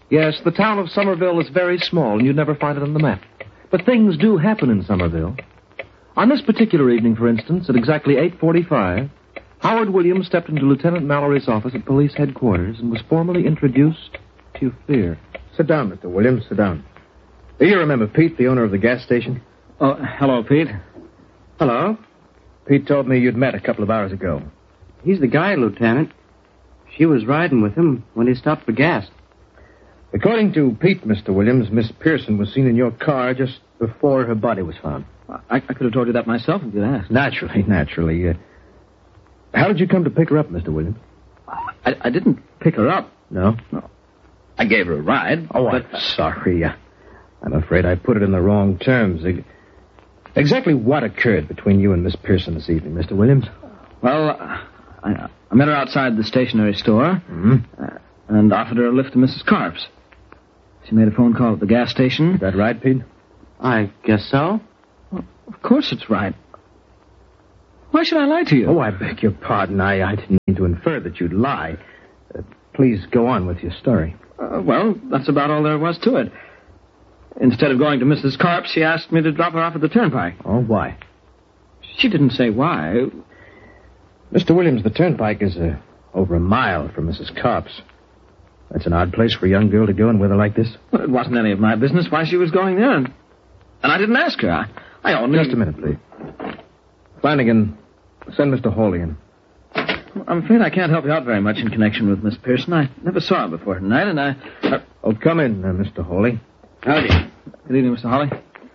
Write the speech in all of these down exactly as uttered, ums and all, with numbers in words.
Yes, the town of Somerville is very small, and you'd never find it on the map. But things do happen in Somerville. On this particular evening, for instance, at exactly eight forty-five, Howard Williams stepped into Lieutenant Mallory's office at police headquarters and was formally introduced to Fear. Sit down, Mister Williams. Sit down. Do you remember Pete, the owner of the gas station? Oh, hello, Pete. Hello. Pete told me you'd met a couple of hours ago. He's the guy, Lieutenant. She was riding with him when he stopped for gas. According to Pete, Mister Williams, Miss Pearson was seen in your car just before her body was found. I, I could have told you that myself if you'd asked. Naturally, naturally. Uh, how did you come to pick her up, Mister Williams? I, I didn't pick her up. No? No. I gave her a ride. Oh, but... I'm sorry. Uh, I'm afraid I put it in the wrong terms. Exactly what occurred between you and Miss Pearson this evening, Mister Williams? Well, I, I met her outside the stationery store mm-hmm. uh, and offered her a lift to Missus Carp's. She made a phone call at the gas station. Is that right, Pete? I guess so. Well, of course it's right. Why should I lie to you? Oh, I beg your pardon. I, I didn't mean to infer that you'd lie. Uh, please go on with your story. Uh, well, that's about all there was to it. Instead of going to Missus Carp's, she asked me to drop her off at the turnpike. Oh, why? She didn't say why. Mister Williams, the turnpike is uh, over a mile from Missus Carp's. That's an odd place for a young girl to go in weather like this. Well, it wasn't any of my business why she was going there, and, and I didn't ask her. I, I only... Just a minute, please. Flanagan, send Mister Hawley in. I'm afraid I can't help you out very much in connection with Miss Pearson. I never saw her before tonight, and I... Uh... Oh, come in, uh, Mister Hawley. Howdy. Good evening, Mister Hawley.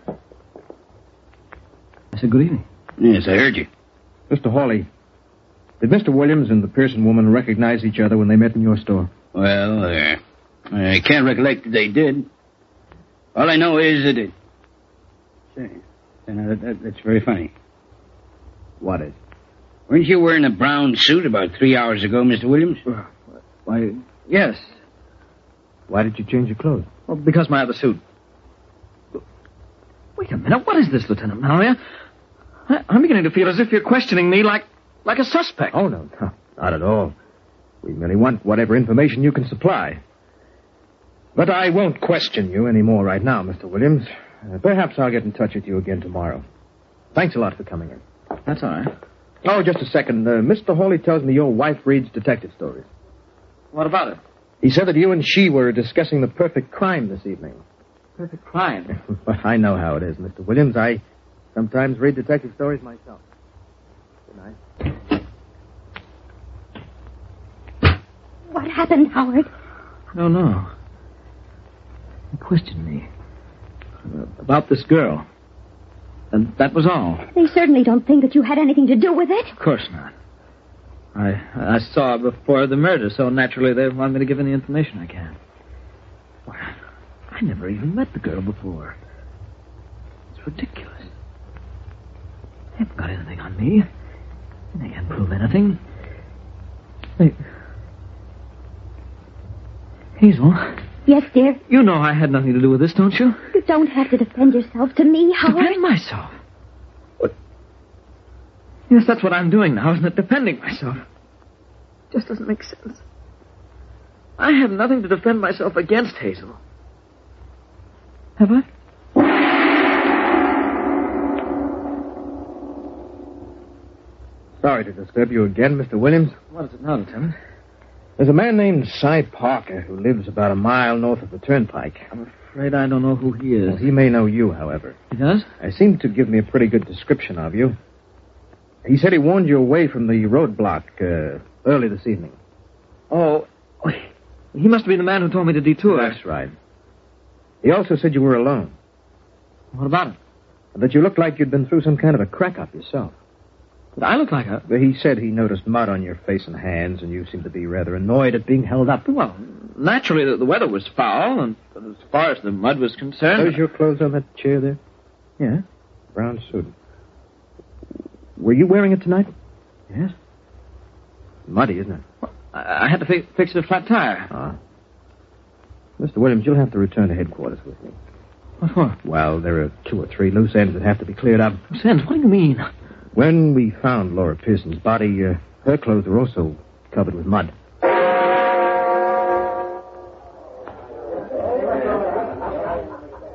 I said good evening. Yes, I heard you. Mister Hawley, did Mister Williams and the Pearson woman recognize each other when they met in your store? Well, uh, I can't recollect that they did. All I know is that it... Say, that, that, that's very funny. What is? Weren't you wearing a brown suit about three hours ago, Mister Williams? Why, yes. Why did you change your clothes? Well, because my other suit. Wait a minute. What is this, Lieutenant Mallory? I, I'm beginning to feel as if you're questioning me like, like a suspect. Oh, no, no, not at all. We merely want whatever information you can supply. But I won't question you any more right now, Mister Williams. Uh, perhaps I'll get in touch with you again tomorrow. Thanks a lot for coming in. That's all right. Oh, just a second. Uh, Mister Hawley tells me your wife reads detective stories. What about it? He said that you and she were discussing the perfect crime this evening. Perfect crime? But I know how it is, Mister Williams. I sometimes read detective stories myself. Good night. What happened, Howard? I don't know. He questioned me uh, about this girl. And that was all. They certainly don't think that you had anything to do with it. Of course not. I I saw her before the murder, so naturally they want me to give any information I can. Why, I never even met the girl before. It's ridiculous. They haven't got anything on me. They can't prove anything. They... Hazel? Yes, dear? You know I had nothing to do with this, don't you? You don't have to defend yourself to me, Howard. Defend myself? What? Yes, that's what I'm doing now, isn't it? Defending myself. It just doesn't make sense. I have nothing to defend myself against, Hazel. Have I? Sorry to disturb you again, Mister Williams. What is it now, Lieutenant? There's a man named Cy Parker who lives about a mile north of the turnpike. I'm afraid I don't know who he is. Well, he may know you, however. He does? He seemed to give me a pretty good description of you. He said he warned you away from the roadblock uh, early this evening. Oh, he must be the man who told me to detour. That's right. He also said you were alone. What about it? That you looked like you'd been through some kind of a crack-up yourself. Did I look like a... He said he noticed mud on your face and hands, and you seemed to be rather annoyed at being held up. Well, naturally, the, the weather was foul, and as far as the mud was concerned... Those your clothes on that chair there? Yeah. Brown suit. Were you wearing it tonight? Yes. Muddy, isn't it? Well, I, I had to fi- fix a flat tire. Ah. Mister Williams, you'll have to return to headquarters with me. What for? Well, there are two or three loose ends that have to be cleared up. Loose ends? What do you mean? When we found Laura Pearson's body, uh, her clothes were also covered with mud.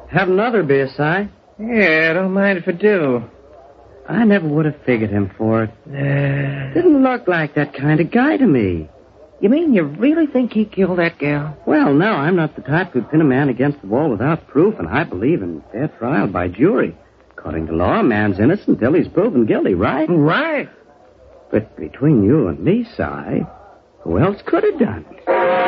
Have another beer, Si? Yeah, don't mind if I do. I never would have figured him for it. Uh, Didn't look like that kind of guy to me. you mean you really think he killed that gal? Well, no, I'm not the type who'd pin a man against the wall without proof, and I believe in fair trial by jury. According to law, a man's innocent till he's proven guilty, right? Right. But between you and me, Si, who else could have done it?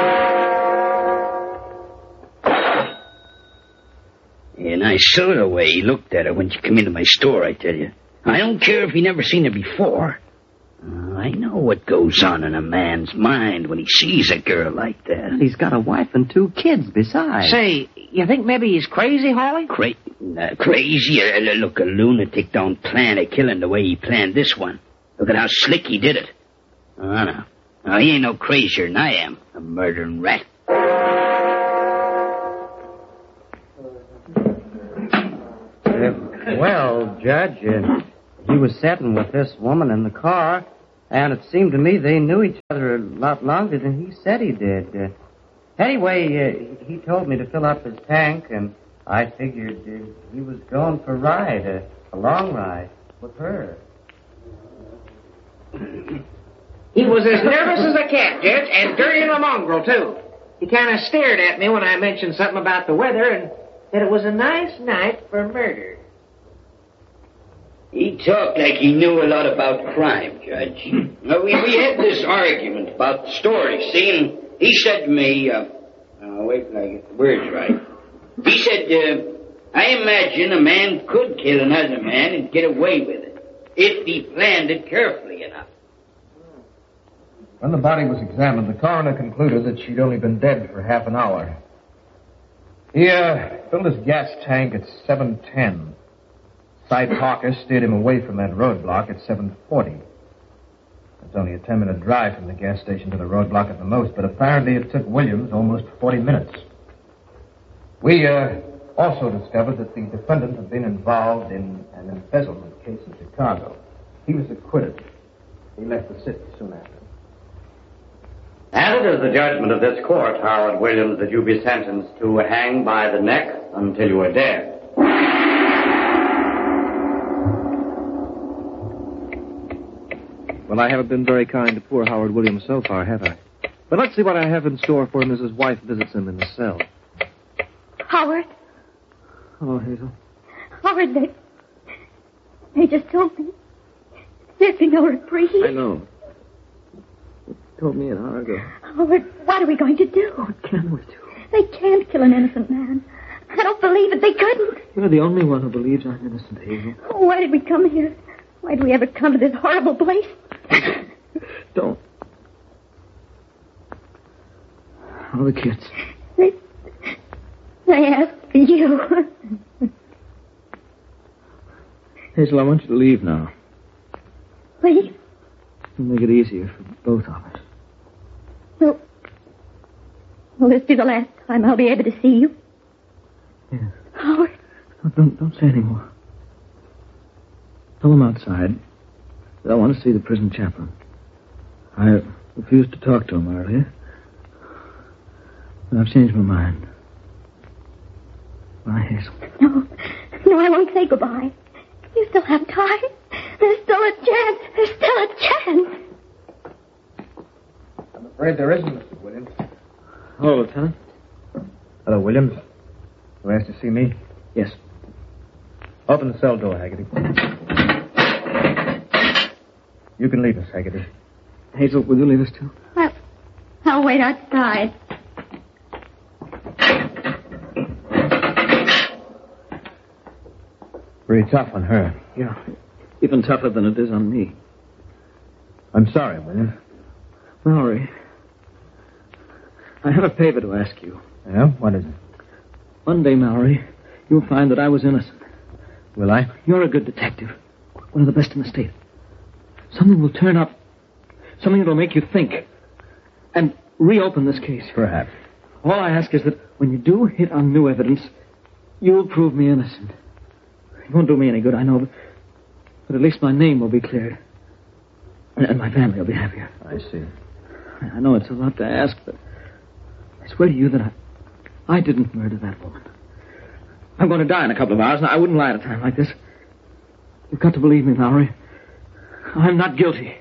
Yeah, and I saw the way he looked at her when she come into my store, I tell you. I don't care if he never seen her before. Uh, I know what goes on in a man's mind when he sees a girl like that. He's got a wife and two kids besides. Say, you think maybe he's crazy, Holly? Cra- uh, crazy? Uh, look, a lunatic don't plan a killing the way he planned this one. Look at how slick he did it. Oh, no. No, he ain't no crazier than I am. A murdering rat. Uh, well, Judge, uh, he was sitting with this woman in the car, and it seemed to me they knew each other a lot longer than he said he did. Uh, anyway, uh, he told me to fill up his tank, and I figured uh, he was going for a ride, uh, a long ride, with her. He was as nervous as a cat, Judge, and dirty and a mongrel, too. He kind of stared at me when I mentioned something about the weather and said it was a nice night for murder. He talked like he knew a lot about crime, Judge. Now, we, we had this argument about the story, see, and he said to me, uh, uh, wait till I get the words right. He said, uh, I imagine a man could kill another man and get away with it, if he planned it carefully enough. When the body was examined, the coroner concluded that she'd only been dead for half an hour. He, uh, filled his gas tank at seven ten. Cy Parker steered him away from that roadblock at seven forty. It's only a ten-minute drive from the gas station to the roadblock at the most, but apparently it took Williams almost forty minutes. We, uh, also discovered that the defendant had been involved in an embezzlement case in Chicago. He was acquitted. He left the city soon after. And it is the judgment of this court, Howard Williams, that you be sentenced to hang by the neck until you are dead. Well, I haven't been very kind to poor Howard Williams so far, have I? But let's see what I have in store for him as his wife visits him in the cell. Howard. Hello, Hazel. Howard, they... They just told me. There'd be no reprieve. I know. You told me an hour ago. Howard, what are we going to do? What can we do? They can't kill an innocent man. I don't believe it. They couldn't. You're the only one who believes I'm innocent, Hazel. Oh, why did we come here? Why did we ever come to this horrible place? Don't. How are the kids? They... They asked for you. Hazel, I want you to leave now. Please? It'll make it easier for both of us. Will... Will this be the last time I'll be able to see you? Yes. Howard. No, don't, don't say any more. Tell them outside that I want to see the prison chaplain. I refused to talk to him earlier. But I've changed my mind. Bye, Hazel. No. No, I won't say goodbye. You still have time. There's still a chance. There's still a chance. I'm afraid there isn't, Mister Williams. Hello, Lieutenant. Hello, Williams. You asked to see me? Yes. Open the cell door, Haggerty. You can leave us, Haggerty. Hazel, will you leave us too? Well, I'll wait outside. Pretty tough on her. Yeah. Even tougher than it is on me. I'm sorry, Williams. Mallory, I have a favor to ask you. Yeah? What is it? One day, Mallory, you'll find that I was innocent. Will I? You're a good detective. One of the best in the state. Something will turn up. Something that'll make you think. And reopen this case. Perhaps. All I ask is that when you do hit on new evidence, you'll prove me innocent. It won't do me any good, I know, but, but at least my name will be cleared. And, and my family will be happier. I see. I know it's a lot to ask, but I swear to you that I, I didn't murder that woman. I'm going to die in a couple of hours, and I wouldn't lie at a time like this. You've got to believe me, Lowry. I'm not guilty.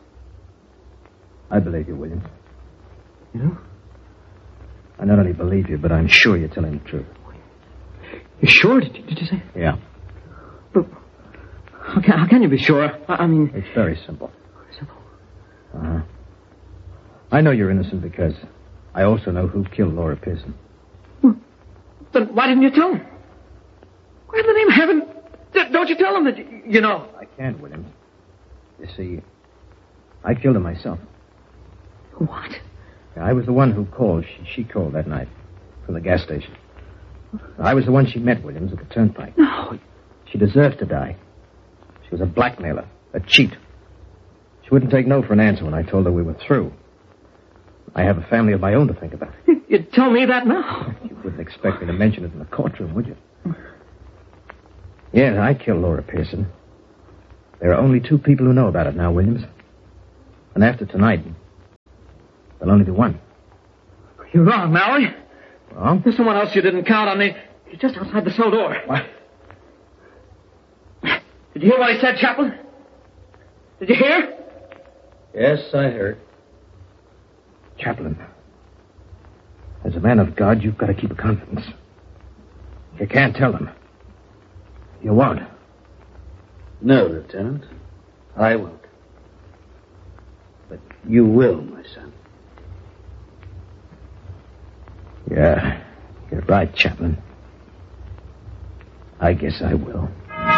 I believe you, Williams. You do? I not only believe you, but I'm sure you're telling the truth. You're sure? Did you, did you say? Yeah. But how can, how can you be sure? I, I mean... It's very simple. Simple? Uh-huh. I know you're innocent because I also know who killed Laura Pearson. Well, then why didn't you tell him? Why in the name of heaven... Don't you tell him that you, you know? I can't, Williams. You see, I killed her myself. What? I was the one who called. She, she called that night from the gas station. I was the one she met, Williams, at the turnpike. No. She deserved to die. She was a blackmailer, a cheat. She wouldn't take no for an answer when I told her we were through. I have a family of my own to think about. You'd tell me that now. You wouldn't expect me to mention it in the courtroom, would you? Yes, I killed Laura Pearson. There are only two people who know about it now, Williams. And after tonight, there'll only be one. You're wrong, Mallory. Wrong? There's someone else you didn't count on me. He's just outside the cell door. What? Did you hear what he said, Chaplain? Did you hear? Yes, I heard. Chaplain, as a man of God, you've got to keep a confidence. You can't tell them. You won't. No, Lieutenant. I won't. But you will, my son. Yeah, you're right, Chaplain. I guess I will.